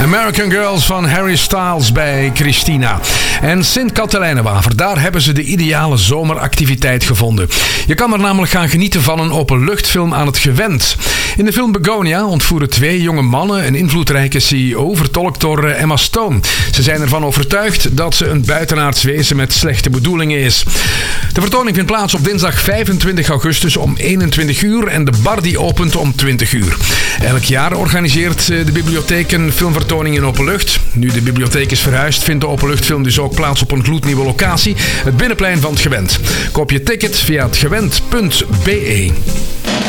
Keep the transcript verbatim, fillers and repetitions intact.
American Girls van Harry Styles bij Christina. En Sint-Katelijnewaver, daar hebben ze de ideale zomeractiviteit gevonden. Je kan er namelijk gaan genieten van een openluchtfilm aan het Gewend. In de film Begonia ontvoeren twee jonge mannen een invloedrijke C E O, vertolkt door Emma Stone. Ze zijn ervan overtuigd dat ze een buitenaards wezen met slechte bedoelingen is. De vertoning vindt plaats op dinsdag vijfentwintig augustus om eenentwintig uur en de bar die opent om twintig uur. Elk jaar organiseert de bibliotheek een filmvertoning in openlucht. Nu de bibliotheek is verhuisd, vindt de openluchtfilm dus ook plaats op een gloednieuwe locatie, het binnenplein van het Gewend. Koop je ticket via het gewend punt be.